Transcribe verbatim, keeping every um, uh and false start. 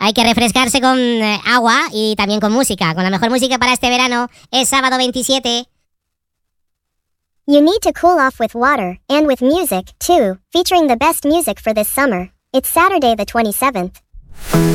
Hay que refrescarse con eh, agua y también con música. Con la mejor música para este verano es sábado veintisiete. You need to cool off with water, and with music, too, featuring the best music for this summer. It's Saturday the twenty-seventh.